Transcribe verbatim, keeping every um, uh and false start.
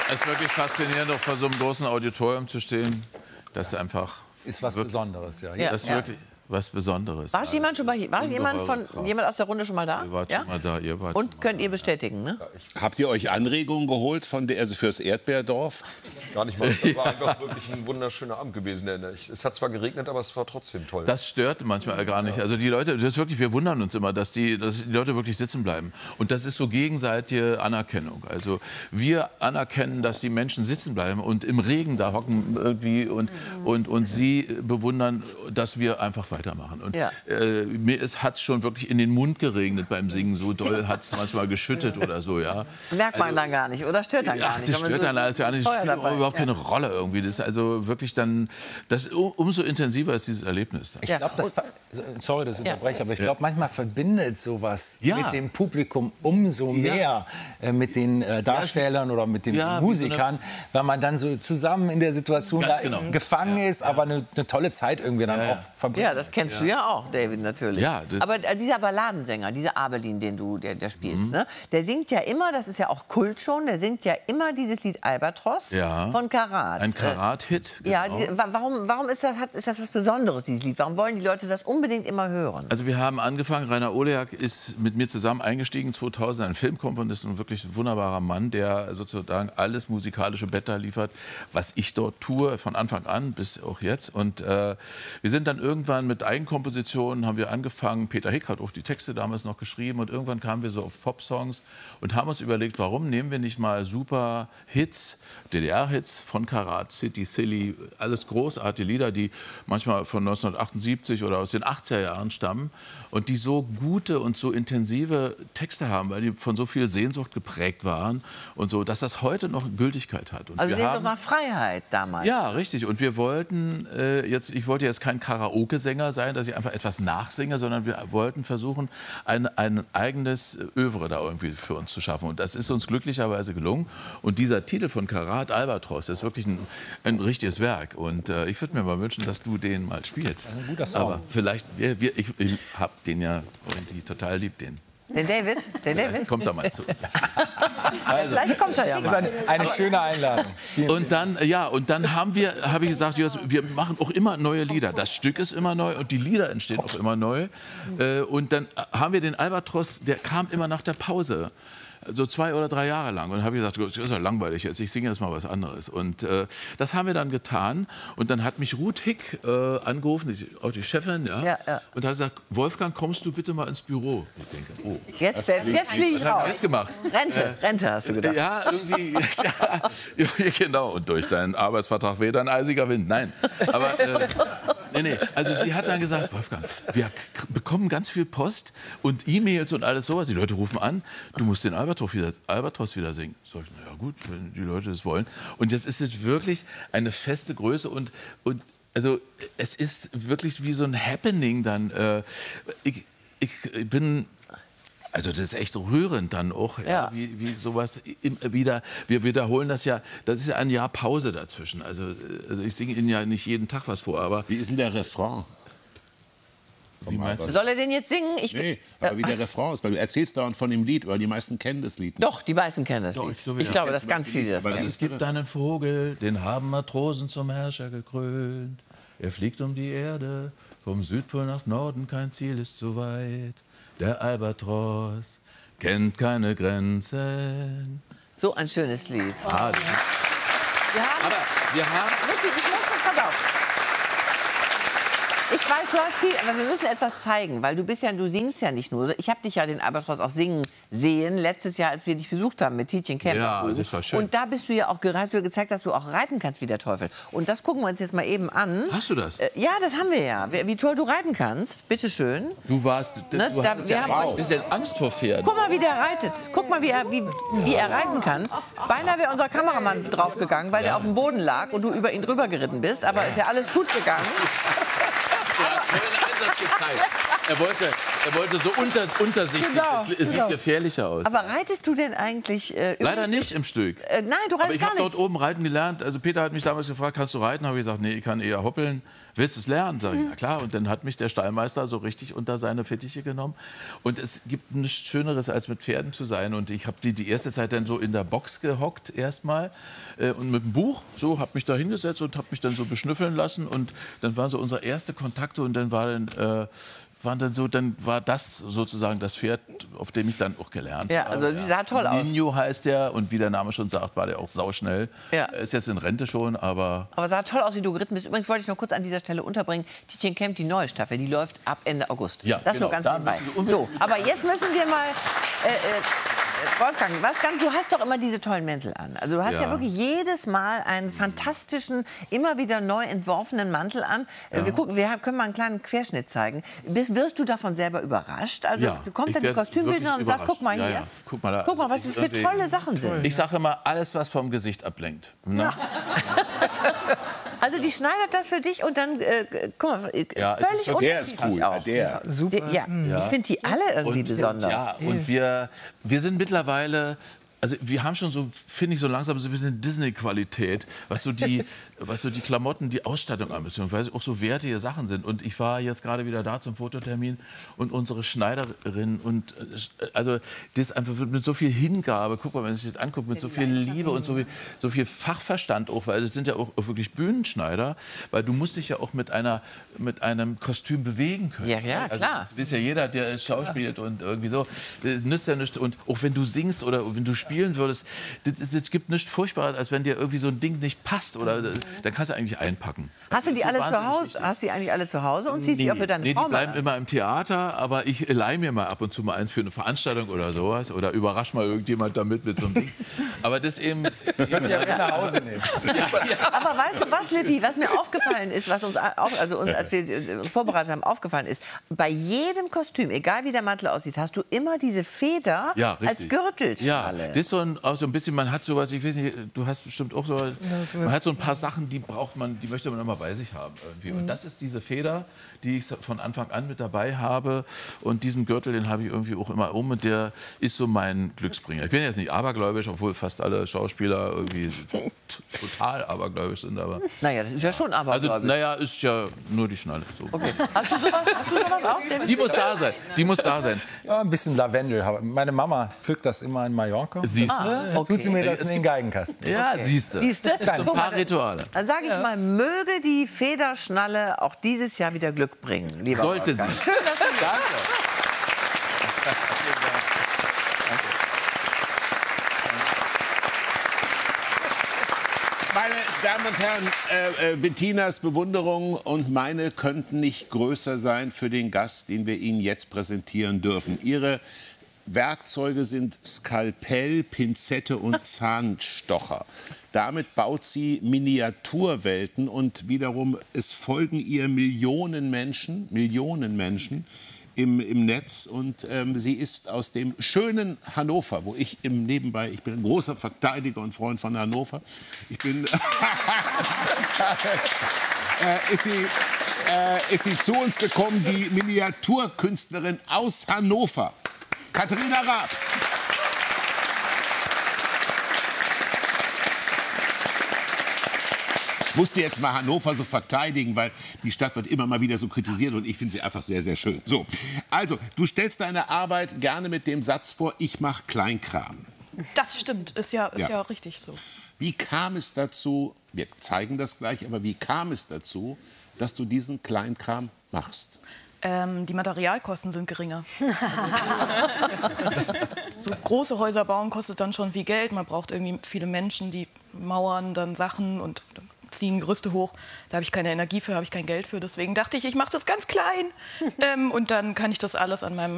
Es ist wirklich faszinierend, auch vor so einem großen Auditorium zu stehen. Das ist einfach... Ist was Besonderes, ja. Ja, das ist wirklich was Besonderes. War jemand schon mal hier? War jemand von jemand aus der Runde schon mal da? Ihr wart ja? schon mal da, ihr wart Und könnt ihr bestätigen, ne? Habt ihr euch Anregungen geholt von der, also fürs Erdbeerdorf? Gar nicht mal. Das war einfach wirklich ein wunderschöner Abend gewesen. Es hat zwar geregnet, aber es war trotzdem toll. Das stört manchmal gar nicht. Also die Leute, das ist wirklich, wir wundern uns immer, dass die, dass die Leute wirklich sitzen bleiben. Und das ist so gegenseitige Anerkennung. Also wir anerkennen, dass die Menschen sitzen bleiben und im Regen da hocken irgendwie und, und, und sie bewundern, dass wir einfach weitermachen. Und Ja. äh, mir hat es schon wirklich in den Mund geregnet beim Singen. So doll hat es manchmal geschüttet oder so, ja. Merkt man Also, dann gar nicht, oder stört dann gar Ach, nicht? das wenn man stört so dann alles ja nicht. Das Feuer spielt dabei. überhaupt keine Ja. Rolle irgendwie. Das ist also wirklich dann, das um, umso intensiver ist dieses Erlebnis dann. Ich Ja. glaube, das, ver- sorry, dass ich Ja. unterbreche, aber ich glaube, manchmal verbindet sowas Ja. mit dem Publikum umso mehr äh, mit den äh, Darstellern oder mit den Ja, wie Musikern, weil man dann so zusammen in der Situation Ganz da genau. gefangen ist, aber eine, eine tolle Zeit irgendwie dann auch verbringt. Ja, das kennst du ja auch, David, natürlich. Ja, das- Aber äh, dieser Balladensänger, dieser Abelin, den du der, der spielst, ne? Der singt ja immer, das ist ja auch Kult schon, der singt ja immer dieses Lied Albatros Ja. von Karat. Ein Karat-Hit. Ja, genau. die, wa- warum, warum ist, das, hat, ist das was Besonderes, dieses Lied? Warum wollen die Leute das unbedingt immer hören? Also wir haben angefangen, Rainer Oleak ist mit mir zusammen eingestiegen, zweitausend, ein Filmkomponist und wirklich ein wunderbarer Mann, der sozusagen alles musikalische Bett da liefert, was ich dort tue, von Anfang an bis auch jetzt. Und äh, wir sind dann irgendwann mit Eigenkompositionen, haben wir angefangen, Peter Hick hat auch die Texte damals noch geschrieben und irgendwann kamen wir so auf Pop-Songs und haben uns überlegt, warum nehmen wir nicht mal super Hits, D D R-Hits von Karat, City, Silly, alles großartige Lieder, die manchmal von neunzehnhundertachtundsiebzig oder aus den achtziger Jahren stammen und die so gute und so intensive Texte haben, weil die von so viel Sehnsucht geprägt waren und so, dass das heute noch Gültigkeit hat. Und Also wir sind doch haben, nach Freiheit damals. ja, richtig. Und wir wollten äh, jetzt, ich wollte jetzt kein Karaoke-Sänger sein, dass ich einfach etwas nachsinge, sondern wir wollten versuchen, ein, ein eigenes Övre da irgendwie für uns zu schaffen. Und das ist uns glücklicherweise gelungen. Und dieser Titel von Karat, Albatros, das ist wirklich ein, ein richtiges Werk. Und äh, ich würde mir mal wünschen, dass du den mal spielst. Ein guter Song. Aber vielleicht, wir, wir, ich, ich habe den ja irgendwie total lieb, den. Den David? Den David? Kommt da mal zu uns. Vielleicht kommt er ja mal. Eine, eine schöne Einladung. Und dann, ja, und dann haben wir, habe ich gesagt, Jonas, wir machen auch immer neue Lieder. Das Stück ist immer neu und die Lieder entstehen auch immer neu. Äh, Und dann haben wir den Albatros, der kam immer nach der Pause. So zwei oder drei Jahre lang. Und dann habe ich gesagt, das ist ja langweilig jetzt, ich singe jetzt mal was anderes. Und äh, das haben wir dann getan. Und dann hat mich Ruth Hick äh, angerufen, die, auch die Chefin, ja, Ja, ja. und hat gesagt, Wolfgang, kommst du bitte mal ins Büro? Ich denke, oh. Jetzt, jetzt, jetzt fliege ich Was haben wir raus. jetzt gemacht? Rente, Rente hast du gedacht. Ja, irgendwie, ja, ja, genau. Und durch deinen Arbeitsvertrag weht ein eisiger Wind. Nein, aber äh, nee, nee. Also sie hat dann gesagt, Wolfgang, wir k- bekommen ganz viel Post und E-Mails und alles sowas. Die Leute rufen an, du musst den Albatros wieder, Albatros wieder singen. Sag ich, na ja gut, wenn die Leute das wollen. Und jetzt ist es wirklich eine feste Größe und, und also es ist wirklich wie so ein Happening dann. Äh, ich, ich bin Also das ist echt rührend dann auch, ja. Ja. wie, wie sowas immer wieder. Wir wiederholen das ja, das ist ja ein Jahr Pause dazwischen. Also, also ich singe Ihnen ja nicht jeden Tag was vor, aber... Wie ist denn der Refrain? Wie meinst du? Soll er den jetzt singen? Ich, Nee, aber wie der Refrain ist. Weil du erzählst dauernd von dem Lied, weil die meisten kennen das Lied nicht. Doch, die meisten kennen das Doch, Lied. ich glaube, Ich ja. glaube, dass ganz viele das Aber kennen. Es gibt einen Vogel, den haben Matrosen zum Herrscher gekrönt. Er fliegt um die Erde, vom Südpol nach Norden, kein Ziel ist so weit. Der Albatros kennt keine Grenzen. So ein schönes Lied. Ah, das ist, Wir haben, aber wir haben... wirklich, ich muss das, pass auf. Ich weiß, du hast viel, aber wir müssen etwas zeigen, weil du bist ja, du singst ja nicht nur. Ich habe dich ja den Albatros auch singen sehen, letztes Jahr, als wir dich besucht haben mit Tietjen Kemper. Ja, das war schön. Und da bist du ja auch gereist, du hast gezeigt, dass du auch reiten kannst wie der Teufel. Und das gucken wir uns jetzt mal eben an. Hast du das? Äh, Ja, das haben wir ja. Wie, wie toll du reiten kannst. Bitte schön. Du warst... Ne, Du da- hattest wir ja haben- ein bisschen Angst vor Pferden. Guck mal, wie der reitet. Guck mal, wie er, wie, wie er reiten kann. Beinahe wäre unser Kameramann draufgegangen, weil der auf dem Boden lag und du über ihn drüber geritten bist. Aber ist ja alles gut gegangen. Du hast vollen Einsatz gezeigt. er, wollte, er wollte so unter, untersichtig, Genau, es sieht genau. gefährlicher aus. Aber reitest du denn eigentlich... Äh, Leider nicht im Stück. Äh, nein, du reitest Aber ich gar habe nicht. dort oben reiten gelernt. Also Peter hat mich damals gefragt, kannst du reiten? Habe ich gesagt, nee, ich kann eher hoppeln. Willst du es lernen? Sag ich, na klar. Und dann hat mich der Stallmeister so richtig unter seine Fittiche genommen. Und es gibt nichts Schöneres, als mit Pferden zu sein. Und ich habe die die erste Zeit dann so in der Box gehockt erstmal äh, und mit dem Buch so, habe mich da hingesetzt und habe mich dann so beschnüffeln lassen. Und dann waren so unsere erste Kontakte und dann war dann äh, waren dann so, dann war das sozusagen das Pferd, auf dem ich dann auch gelernt Ja, habe. also sie sah toll aus. Nino heißt der und wie der Name schon sagt, war der auch sauschnell. Ja. Er ist jetzt in Rente schon, aber Aber sah toll aus, wie du geritten bist. Übrigens wollte ich noch kurz an dieser Stelle unterbringen, Tietjen Camp, die neue Staffel, die läuft ab Ende August. Ja, das genau. nur ganz Da nebenbei. müssen wir So, aber jetzt müssen wir mal... Äh, äh, Wolfgang, was ganz, du hast doch immer diese tollen Mäntel an. Also du hast ja, Ja. wirklich jedes Mal einen fantastischen, immer wieder neu entworfenen Mantel an. Äh, Wir, gucken, wir können mal einen kleinen Querschnitt zeigen. Bist, wirst du davon selber überrascht? Also Ja, kommt ich dann die werd Kostümbildner und wirklich sagt, guck mal hier, überrascht. Ja, ja. Guck mal, da, guck mal, was das für irgendwie- tolle Sachen sind. ich sage immer, alles, was vom Gesicht ablenkt. Ne? Also die schneidet das für dich und dann, äh, guck mal, äh, Ja, es völlig ist wirklich- Der ist unterschiedlich cool, auch. der. Die, ja, ich finde die alle irgendwie Und, besonders. Ja, und wir, wir sind mittlerweile, also wir haben schon so, finde ich, so langsam so ein bisschen Disney-Qualität, was so die, was so die Klamotten, die Ausstattung anbetrifft, weil es auch so wertige Sachen sind. Und ich war jetzt gerade wieder da zum Fototermin und unsere Schneiderin und äh, also das einfach mit so viel Hingabe, guck mal, wenn man sich das anguckt, mit so viel Liebe und so viel, so viel Fachverstand auch, weil es sind ja auch, auch wirklich Bühnenschneider, weil du musst dich ja auch mit einer, mit einem Kostüm bewegen können. Ja, ja, Also, klar. das weiß ja jeder, der schauspielt und irgendwie so, das nützt ja nichts. Und auch wenn du singst oder wenn du spielen würdest, das, das, das gibt nichts Furchtbares, als wenn dir irgendwie so ein Ding nicht passt. Oder, dann kannst du eigentlich einpacken. Hast du Das die ist alle so zu wahnsinnig Hause? wichtig. Hast du die eigentlich alle zu Hause und ziehst die auch für deine Nee, Frau die mal bleiben an? immer im Theater, aber ich leih mir mal ab und zu mal eins für eine Veranstaltung oder sowas. Oder überrasch mal irgendjemand damit mit so einem Ding. Aber das eben... Könnt ihr mit nach Hause nehmen. Aber weißt du was, Lippi, was mir aufgefallen ist, was uns, auch, also uns, als wir äh, uns vorbereitet haben, aufgefallen ist, bei jedem Kostüm, egal wie der Mantel aussieht, hast du immer diese Feder Ja, als richtig. Gürtelschnalle. Ja, das ist so ein, auch so ein bisschen, man hat sowas, ich weiß nicht, du hast bestimmt auch so, man hat so ein paar Sachen, die braucht man, die möchte man immer bei sich haben irgendwie. Und das ist diese Feder, die ich von Anfang an mit dabei habe. Und diesen Gürtel, den habe ich irgendwie auch immer um und der ist so mein Glücksbringer. Ich bin jetzt nicht abergläubisch, obwohl fast alle Schauspieler irgendwie total abergläubisch sind, aber... Naja, das ist ja schon aber. Also, naja, ist ja nur die Schnalle. So. Okay. Hast du sowas, hast du sowas auch? David? Die muss da sein, die muss da sein. Ja, ein bisschen Lavendel. aber Meine Mama pflückt das immer in Mallorca. Siehst du? Ah, okay. Tut sie mir das Es in den Geigenkasten. Ja, siehst du. Siehste? So ein Guck mal, paar Rituale. Dann sage ich mal, möge die Federschnalle auch dieses Jahr wieder Glück bringen. Lieber Sollte Wolfgang. sie. Schön, dass du hier Danke. Meine Damen und Herren, äh, äh, Bettinas Bewunderung und meine könnten nicht größer sein für den Gast, den wir Ihnen jetzt präsentieren dürfen. Ihre Werkzeuge sind Skalpell, Pinzette und Zahnstocher. Damit baut sie Miniaturwelten und wiederum, es folgen ihr Millionen Menschen, Millionen Menschen im, im Netz. Und ähm, sie ist aus dem schönen Hannover, wo ich im Nebenbei, ich bin ein großer Verteidiger und Freund von Hannover. Ich bin... äh, ist sie... Äh, ist sie zu uns gekommen, die Miniaturkünstlerin aus Hannover, Katharina Raab. Ich musste jetzt mal Hannover so verteidigen, weil die Stadt wird immer mal wieder so kritisiert und ich finde sie einfach sehr, sehr schön. So, also, du stellst deine Arbeit gerne mit dem Satz vor, ich mache Kleinkram. Das stimmt, ist ja, ist Ja. ja. richtig so. Wie kam es dazu, wir zeigen das gleich, aber wie kam es dazu, dass du diesen Kleinkram machst? Ähm, die Materialkosten sind geringer. So große Häuser bauen kostet dann schon viel Geld. Man braucht irgendwie viele Menschen, die mauern dann Sachen und ziehen Gerüste hoch. Da habe ich keine Energie für, habe ich kein Geld für. Deswegen dachte ich, ich mache das ganz klein. ähm, und dann kann ich das alles an meinem